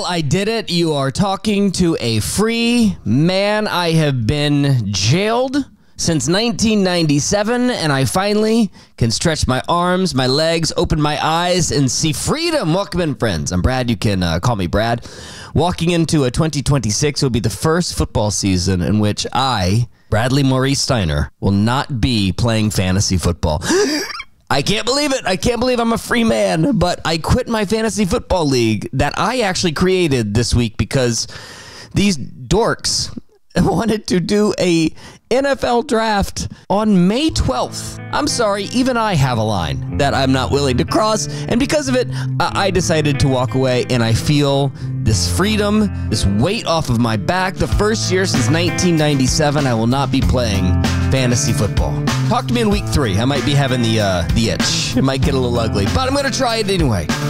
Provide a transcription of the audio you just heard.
I did it. You are talking to a free man. I have been jailed since 1997, and I finally can stretch my arms, my legs, open my eyes, and see freedom. Welcome in, friends. I'm Brad. You can call me Brad. Walking into a 2026 will be the first football season in which I, Bradley Maurice Steiner, will not be playing fantasy football. I can't believe it. I can't believe I'm a free man, but I quit my fantasy football league that I actually created this week because these dorks wanted to do a NFL draft on May 12th. I'm sorry, even I have a line that I'm not willing to cross, and because of it, I decided to walk away, and I feel this freedom, this weight off of my back. The first year since 1997, I will not be playing fantasy football. Talk to me in week 3. I might be having the itch. It might get a little ugly, but I'm going to try it anyway.